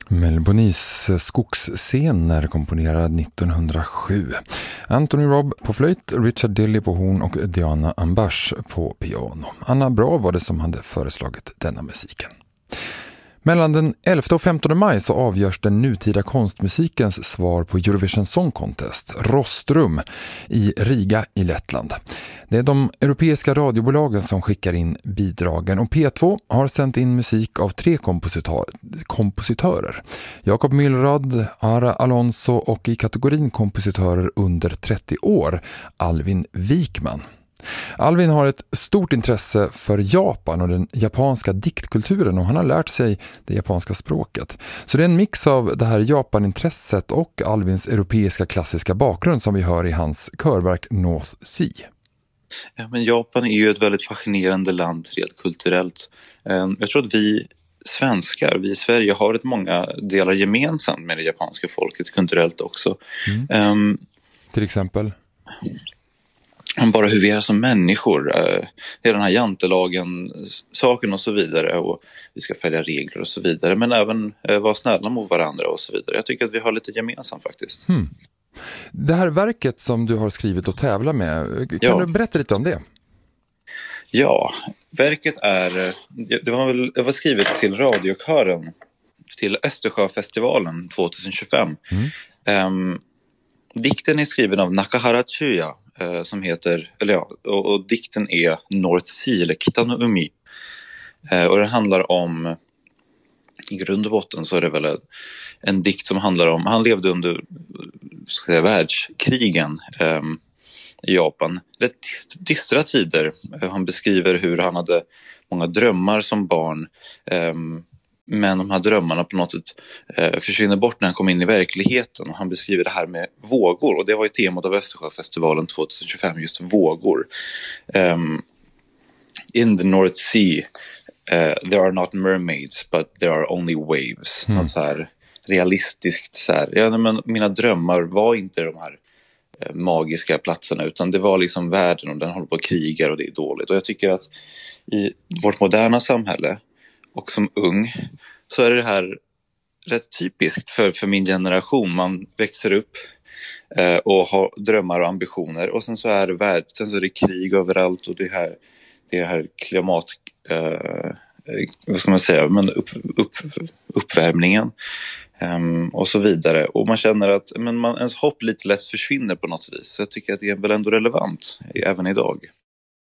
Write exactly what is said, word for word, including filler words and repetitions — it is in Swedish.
Melbournes skogsscener komponerad nittonhundrasju. Anthony Robb på flöjt, Richard Dilly på horn och Diana Ambash på piano. Anna Bra var det som hade föreslagit denna musiken. Mellan den elfte och femtonde maj så avgörs den nutida konstmusikens svar på Eurovision Song Contest, Rostrum, i Riga i Lettland. Det är de europeiska radiobolagen som skickar in bidragen och P två har sänt in musik av tre kompositör- kompositörer. Jakob Myllrad, Ara Alonso och i kategorin kompositörer under trettio år, Alvin Wikman. Alvin har ett stort intresse för Japan och den japanska diktkulturen och han har lärt sig det japanska språket. Så det är en mix av det här Japanintresset och Alvins europeiska klassiska bakgrund som vi hör i hans körverk North Sea. Ja, men Japan är ju ett väldigt fascinerande land rent kulturellt. Jag tror att vi svenskar, vi i Sverige har ett många delar gemensamt med det japanska folket kulturellt också. Mm. Um, Till exempel? Bara hur vi är som människor, eh, hela den här jantelagen, saken och så vidare, och vi ska följa regler och så vidare, men även eh, vara snälla mot varandra och så vidare. Jag tycker att vi har lite gemensamt faktiskt. Hmm. Det här verket som du har skrivit och tävlar med, kan ja. du berätta lite om det? Ja, verket är, det var, väl, det var skrivet till radiokören till Östersjöfestivalen tjugohundratjugofem. Mm. Um, dikten är skriven av Nakahara Chuya, som heter, eller ja, och, och dikten är North Sea eller Kitano Umi. Eh, och det handlar om, i grund och botten så är det väl en, en dikt som handlar om, han levde under ska jag säga, världskrigen eh, i Japan. Rätt dystra tider. Eh, han beskriver hur han hade många drömmar som barn. Eh, Men de här drömmarna på något sätt eh, försvinner bort när han kommer in i verkligheten. Och han beskriver det här med vågor. Och det var ju temat av Östersjöfestivalen tjugohundratjugofem, just vågor. Um, in the North Sea uh, there are not mermaids but there are only waves. Mm. Så här realistiskt så här. Ja, men mina drömmar var inte de här eh, magiska platserna, utan det var liksom världen och den håller på att kriga och det är dåligt. Och jag tycker att i vårt moderna samhälle och som ung så är det här rätt typiskt för, för min generation. Man växer upp eh, och har drömmar och ambitioner. Och sen så är det värld, sen så är det krig överallt och det här, det här klimat... Eh, vad ska man säga? Men upp, upp, uppvärmningen um, och så vidare. Och man känner att men man, ens hopp lite lätt försvinner på något vis. Så jag tycker att det är väl ändå relevant även idag.